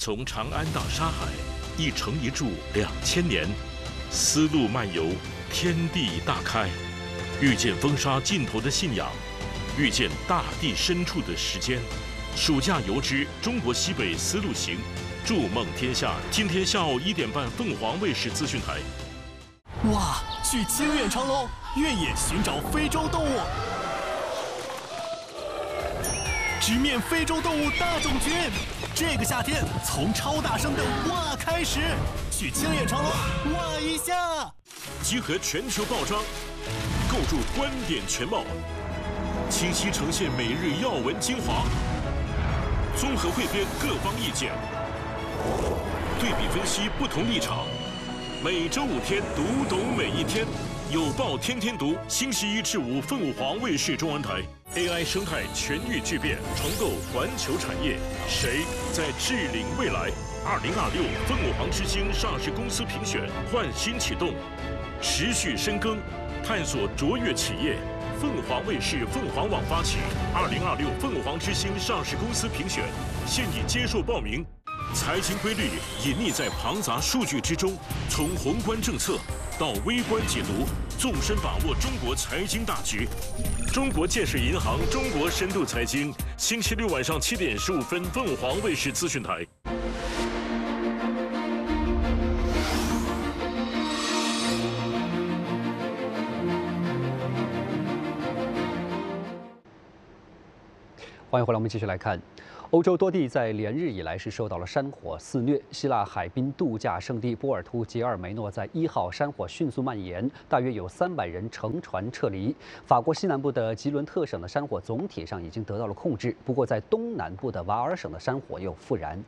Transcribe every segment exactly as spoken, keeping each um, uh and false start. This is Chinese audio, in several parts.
从长安到沙海，一城一柱两千年，丝路漫游，天地大开，遇见风沙尽头的信仰，遇见大地深处的时间。暑假游之中国西北丝路行，筑梦天下。今天下午一点半，凤凰卫视资讯台。 哇，去清远长隆，越野寻找非洲动物。 直面非洲动物大种群，这个夏天从超大声的哇开始，去清远长隆哇一下， 集合全球报章，构筑观点全貌，清晰呈现每日要闻精华，综合汇编各方意见，对比分析不同立场。每周五天，读懂每一天，有报天天读，星期一至五，凤凰卫视中文台。 A I 生态全域巨变，重构环球产业，谁在治领未来？二零二六凤凰之星上市公司评选焕新启动，持续深耕，探索卓越企业。凤凰卫视、凤凰网发起二零二六凤凰之星上市公司评选，现已接受报名。财经规律隐匿在庞杂数据之中，从宏观政策到微观解读。 纵深把握中国财经大局，中国建设银行中国深度财经，星期六晚上七点十五分，凤凰卫视资讯台。 欢迎回来，我们继续来看。 欧洲多地在连日以来是受到了山火肆虐。希腊海滨度假胜地波尔图吉尔梅诺在一号山火迅速蔓延，大约有三百人乘船撤离。法国西南部的吉伦特省的山火总体上已经得到了控制，不过在东南部的瓦尔省的山火又复燃。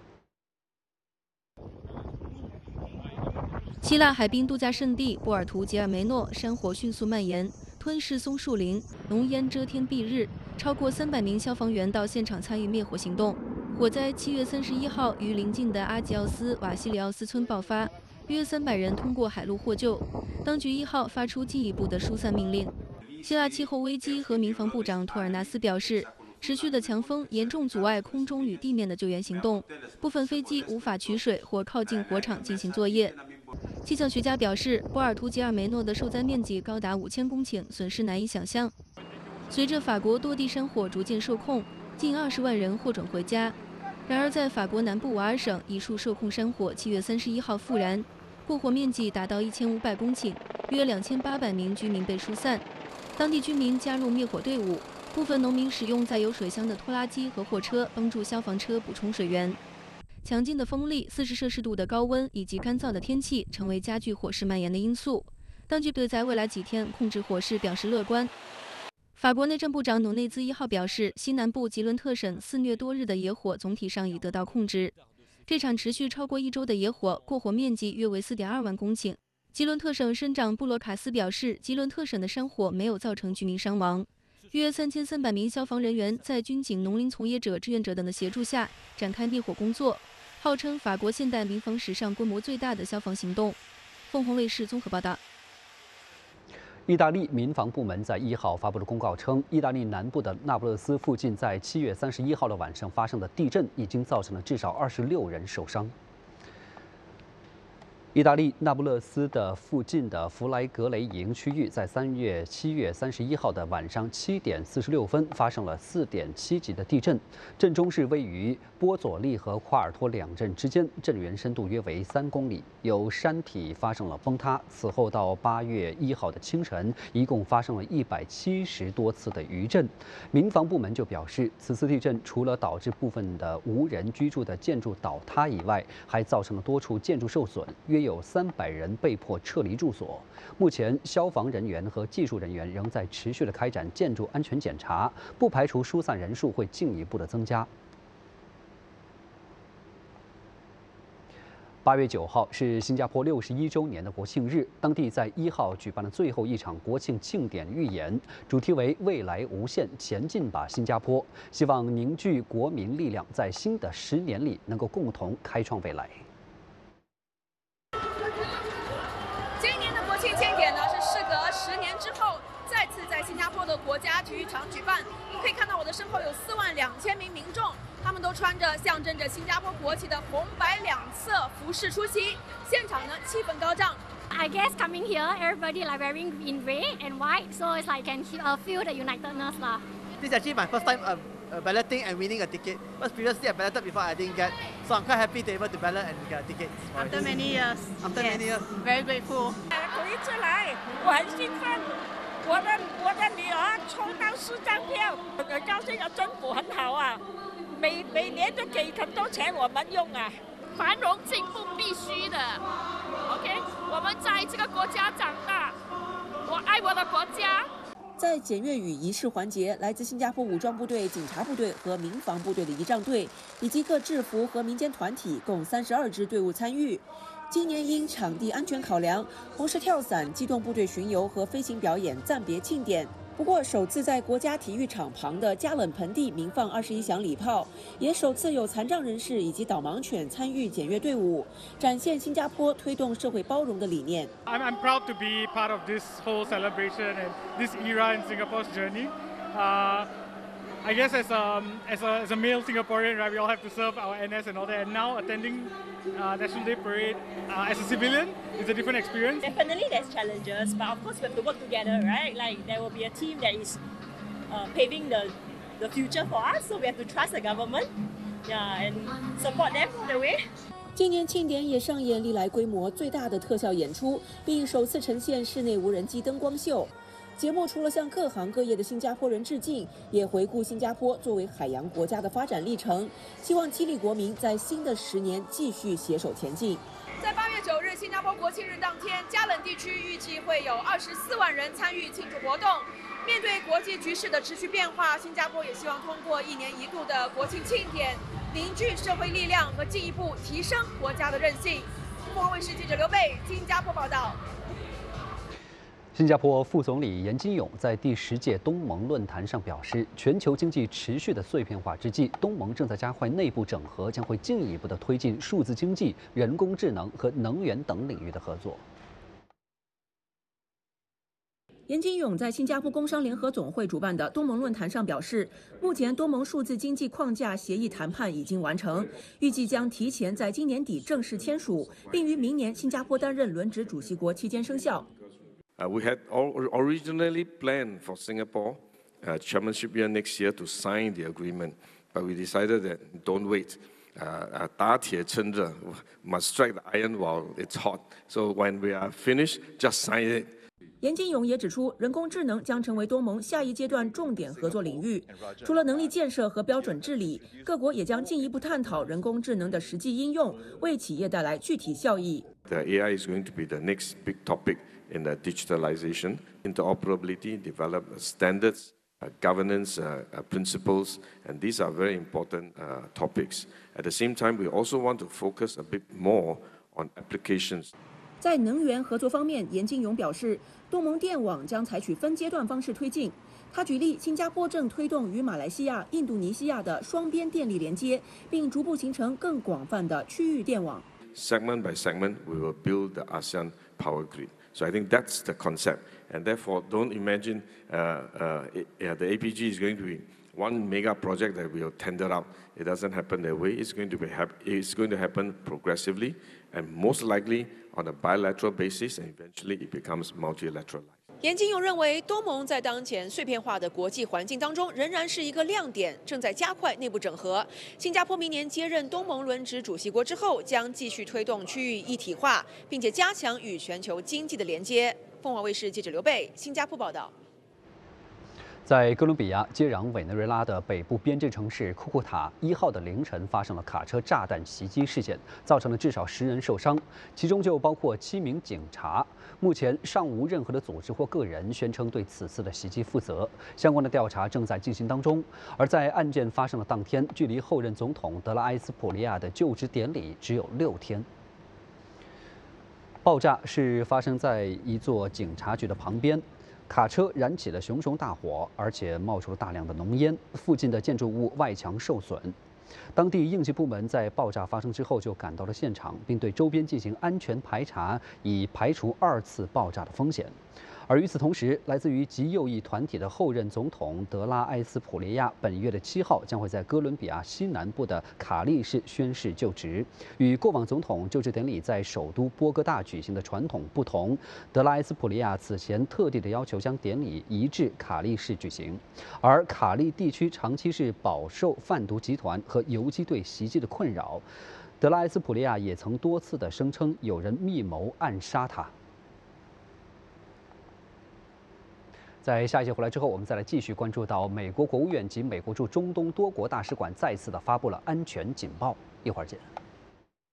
希腊海滨度假胜地波尔图吉尔梅诺山火迅速蔓延，吞噬松树林，浓烟遮天蔽日。 超过三百名消防员到现场参与灭火行动。火灾七月三十一号于邻近的阿吉奥斯瓦西里奥斯村爆发，约三百人通过海路获救。当局一号发出进一步的疏散命令。希腊气候危机和民防部长托尔纳斯表示，持续的强风严重阻碍空中与地面的救援行动，部分飞机无法取水或靠近火场进行作业。气象学家表示，波尔图吉尔梅诺的受灾面积高达五千公顷，损失难以想象。 随着法国多地山火逐渐受控，近二十万人获准回家。然而，在法国南部瓦尔省，一处受控山火七月三十一号复燃，过火面积达到一千五百公顷，约两千八百名居民被疏散。当地居民加入灭火队伍，部分农民使用载有水箱的拖拉机和货车帮助消防车补充水源。强劲的风力、四十摄氏度的高温以及干燥的天气成为加剧火势蔓延的因素。当局对在未来几天控制火势表示乐观。 法国内政部长努内兹一号表示，西南部吉伦特省肆虐多日的野火总体上已得到控制。这场持续超过一周的野火，过火面积约为 四点二万公顷。吉伦特省省长布罗卡斯表示，吉伦特省的山火没有造成居民伤亡。约三千三百名消防人员在军警、农林从业者、志愿者等的协助下展开灭火工作，号称法国现代民防史上规模最大的消防行动。凤凰卫视综合报道。 意大利民防部门在一号发布了公告称，意大利南部的那不勒斯附近在七月三十一号的晚上发生的地震已经造成了至少二十六人受伤。 意大利那不勒斯的附近的弗莱格雷营区域，在三月七月三十一号的晚上七点四十六分发生了四点七级的地震，震中是位于波佐利和夸尔托两镇之间，震源深度约为三公里，有山体发生了崩塌。此后到八月一号的清晨，一共发生了一百七十多次的余震。民防部门就表示，此次地震除了导致部分的无人居住的建筑倒塌以外，还造成了多处建筑受损，约有三百人被迫撤离住所。目前，消防人员和技术人员仍在持续的开展建筑安全检查，不排除疏散人数会进一步的增加。八月九号是新加坡六十一周年的国庆日，当地在一号举办了最后一场国庆庆典预演，主题为“未来无限，前进吧新加坡”，希望凝聚国民力量，在新的十年里能够共同开创未来。 今年的国庆庆典呢，是事隔十年之后再次在新加坡的国家体育场举办。可以看到我的身后有四万两千名民众， 他们都穿着象征着新加坡国旗的红白两色服饰出席，现场呢气氛高涨。 I guess coming here, everybody like wearing in red and white, so it's like can uh, feel the unitedness lah. This is actually my first time uh, uh, balloting and winning a ticket. Because previously I balloted before, I didn't get, so I'm quite happy to be able to ballot and get a ticket. After many years. After yes. many years. Very grateful. 我一直来，我很兴奋。我的我的女儿抽到四张票，很高兴啊！政府很好啊，每每年都给很多钱我们用啊。 繁荣进步必须的 ，OK， 我们在这个国家长大，我爱我的国家。 在检阅与仪式环节，来自新加坡武装部队、警察部队和民防部队的仪仗队，以及各制服和民间团体共三十二支队伍参与。今年因场地安全考量，红石跳伞、机动部队巡游和飞行表演暂别庆典。 不过，首次在国家体育场旁的加冷盆地鸣放二十一响礼炮，也首次有残障人士以及导盲犬参与检阅队伍，展现新加坡推动社会包容的理念。 I'm I'm proud to be part of this whole celebration and this era in Singapore's journey. Uh, I guess as a as a as a male Singaporean, right, we all have to serve our N S and all that. And now attending uh, National Day Parade uh, as a civilian is a different experience. Definitely, there's challenges, but of course we have to work together, right? Like there will be a team that is uh, paving the the future for us, so we have to trust the government, yeah, and support them all the way. 今年庆典也上演历来规模最大的特效演出，并首次呈现室内无人机灯光秀。 节目除了向各行各业的新加坡人致敬，也回顾新加坡作为海洋国家的发展历程，希望激励国民在新的十年继续携手前进。 在八月九日新加坡国庆日当天，加冷地区预计会有二十四万人参与庆祝活动。面对国际局势的持续变化，新加坡也希望通过一年一度的国庆庆典，凝聚社会力量和进一步提升国家的韧性。凤凰卫视记者刘贝，新加坡报道。 新加坡副总理严金勇在第十届东盟论坛上表示，全球经济持续的碎片化之际，东盟正在加快内部整合，将会进一步的推进数字经济、人工智能和能源等领域的合作。 严金勇在新加坡工商联合总会主办的东盟论坛上表示，目前东盟数字经济框架协议谈判已经完成，预计将提前在今年底正式签署，并于明年新加坡担任轮值主席国期间生效。 Uh, we had originally planned for Singapore uh, chairmanship year next year to sign the agreement, but we decided that don't wait. Uh, 打铁趁热 must strike the iron while it's hot. So when we are finished, just sign it. 严金勇也指出，人工智能将成为东盟下一阶段重点合作领域。除了能力建设和标准治理，各国也将进一步探讨人工智能的实际应用，为企业带来具体效益。 The A I is going to be the next big topic in the digitalization, interoperability, develop standards, uh, governance uh, uh, principles, and these are very important uh, topics. At the same time, we also want to focus a bit more on applications. 在能源合作方面，严金勇表示，东盟电网将采取分阶段方式推进。他举例，新加坡正推动与马来西亚、印度尼西亚的双边电力连接，并逐步形成更广泛的区域电网。 Segment by segment, we will build the ASEAN power grid. So I think that's the concept, and therefore don't imagine uh, uh, it, yeah, the A P G is going to be one mega project that we will tender out. It doesn't happen that way. It's going to be hap it's going to happen progressively, and most likely on a bilateral basis, and eventually it becomes multilateral. 严金勇认为，东盟在当前碎片化的国际环境当中，仍然是一个亮点，正在加快内部整合。新加坡明年接任东盟轮值主席国之后，将继续推动区域一体化，并且加强与全球经济的连接。凤凰卫视记者刘贝，新加坡报道。 在哥伦比亚接壤委内瑞拉的北部边境城市库库塔一号的凌晨发生了卡车炸弹袭击事件，造成了至少十人受伤，其中就包括七名警察。目前尚无任何的组织或个人宣称对此次的袭击负责，相关的调查正在进行当中。而在案件发生的当天，距离后任总统德拉埃斯普利亚的就职典礼只有六天。 爆炸是发生在一座警察局的旁边。 卡车燃起了熊熊大火，而且冒出了大量的浓烟。附近的建筑物外墙受损。当地应急部门在爆炸发生之后就赶到了现场，并对周边进行安全排查，以排除二次爆炸的风险。 而与此同时，来自于极右翼团体的后任总统德拉埃斯普雷亚本月的七号将会在哥伦比亚西南部的卡利市宣誓就职。与过往总统就职典礼在首都波哥大举行的传统不同，德拉埃斯普雷亚此前特地的要求将典礼移至卡利市举行。而卡利地区长期是饱受贩毒集团和游击队袭击的困扰，德拉埃斯普雷亚也曾多次的声称有人密谋暗杀他。在下一节回来之后，我们再来继续关注到美国国务院及美国驻中东多国大使馆再次的发布了安全警报。一会儿见。